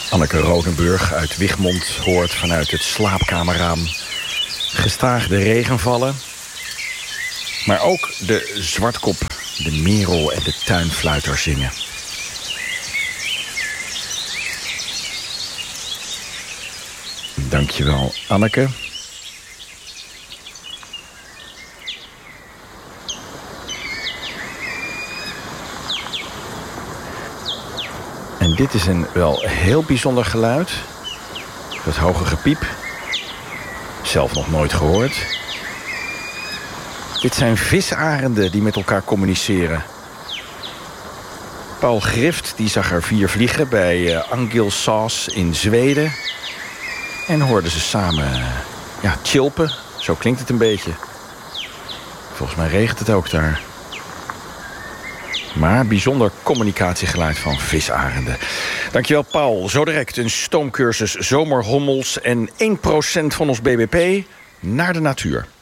Anneke Rodenburg uit Wichmond hoort vanuit het slaapkamerraam gestaag de regen vallen. Maar ook de zwartkop, de merel en de tuinfluiter zingen. Dankjewel, Anneke. En dit is een wel heel bijzonder geluid. Dat hoge gepiep. Zelf nog nooit gehoord. Dit zijn visarenden die met elkaar communiceren. Paul Grift die zag er 4 vliegen bij Angilsås in Zweden. En hoorden ze samen chilpen. Zo klinkt het een beetje. Volgens mij regent het ook daar. Maar bijzonder communicatiegeluid van visarenden. Dankjewel, Paul. Zo direct een stoomcursus zomerhommels en 1% van ons BBP naar de natuur.